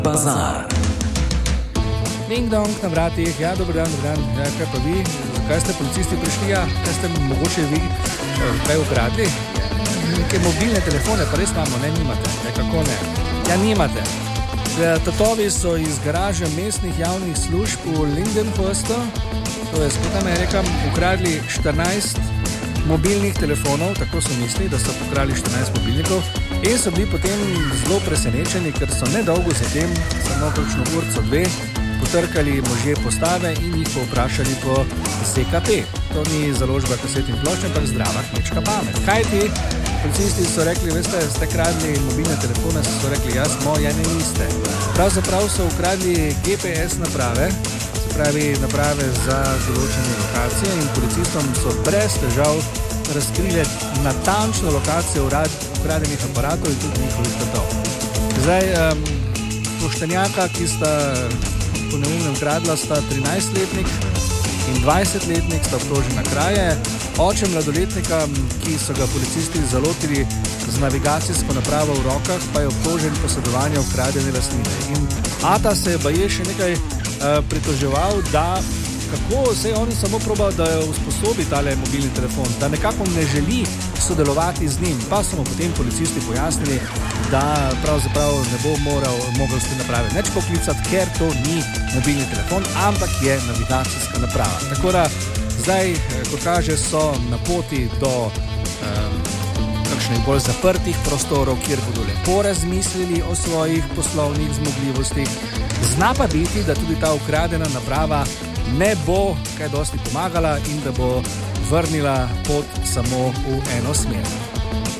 Bazar. Ding dong na vratih, ja, dober dan, ja, kaj pa vi, zakaj ste policisti prišli, ja, kaj ste mogoče vi kaj ukradli? Neke mobilne telefone, pa res imamo, ne, nimate, nekako ne, ja, nimate. Tatovi so iz garaže mestnih javnih služb v Lindenhurstu, to je spet Amerika, ukradli 14 mobilnih telefonov, tako so mislili, da so pokrali 14 mobilnikov in so bili potem zelo presenečeni, ker so nedolgo zatem, samo kakšno urco dve, potrkali možje postave in jih povprašali po ZKP. To ni založba kaset in plošč, ampak zdrava kmečka pamet. Kaj ti? Policisti so rekli, veste, ste kradli mobilne telefone, so rekli, ja smo, ja ne niste. Pravzaprav so ukradli GPS naprave, se pravi naprave za določene lokacije in policistom so brez težav razkrili natančno lokacijo ukradenih aparatov in tudi njihovih tatov. Zdaj, poštenjaka, ki sta po neumnem kradla, sta 13-letnik in 20-letnik, sta obtožena kraje. Oče mladoletnika, ki so ga policisti zalotili z navigacijsko napravo v rokah, pa je obtožen posedovanja ukradene lastnine. In ata se je baje še nekaj pritoževal, da kako se je on samo probal, da usposobi tale mobilni telefon, da nekako ne želi sodelovati z njim. Pa so mu potem policisti pojasnili, da pravzaprav ne bo mogel s te naprave neč poklicati, ker to ni mobilni telefon, ampak je navigacijska naprava. Tako da zdaj, kot kaže, so na poti do kakšnih bolj zaprtih prostorov, kjer bodo lepo razmislili o svojih poslovnih zmogljivostih. Zna pa biti, da tudi ta ukradena naprava ne bo kaj dosti pomagala in da bo vrnila pot samo v eno smer.